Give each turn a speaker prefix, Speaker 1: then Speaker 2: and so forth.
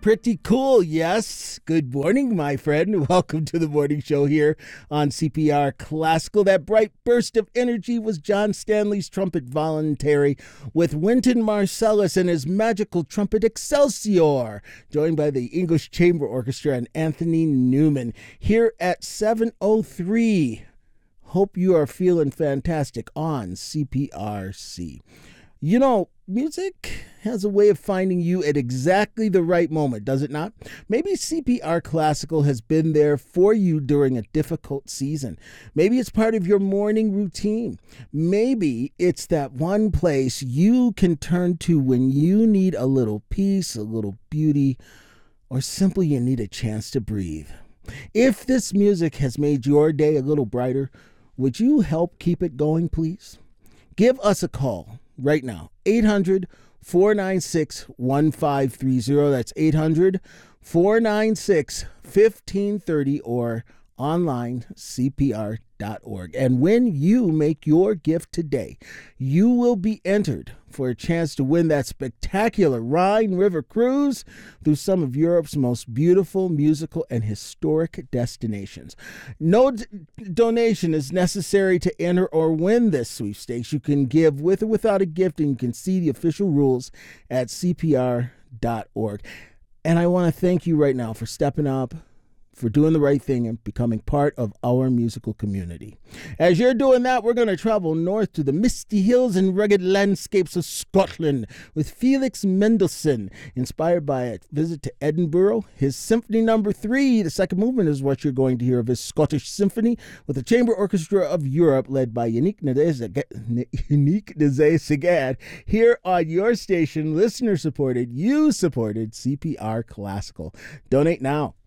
Speaker 1: Pretty cool, yes. Good morning, my friend. Welcome to the morning show here on CPR Classical. That bright burst of energy was John Stanley's trumpet voluntary with Wynton Marsalis and his magical trumpet Excelsior, joined by the English Chamber Orchestra and Anthony Newman here at 7:03. Hope you are feeling fantastic on CPRC. You know, music has a way of finding you at exactly the right moment, does it not? Maybe CPR Classical has been there for you during a difficult season. Maybe it's part of your morning routine. Maybe it's that one place you can turn to when you need a little peace, a little beauty, or simply you need a chance to breathe. If this music has made your day a little brighter, would you help keep it going, please? Give us a call right now, 800-496-1530. That's 800-496-1530 or online CPR.org. And when you make your gift today, you will be entered for a chance to win that spectacular Rhine River cruise through some of Europe's most beautiful musical and historic destinations. No donation is necessary to enter or win this sweepstakes. You can give with or without a gift, and you can see the official rules at CPR.org. And I want to thank you right now for stepping up, for doing the right thing and becoming part of our musical community. As you're doing that, we're going to travel north to the misty hills and rugged landscapes of Scotland with Felix Mendelssohn, inspired by a visit to Edinburgh. His Symphony No. 3, the second movement, is what you're going to hear of his Scottish Symphony with the Chamber Orchestra of Europe, led by Yannick Nézet-Séguin, here on your station, listener-supported, you-supported CPR Classical. Donate now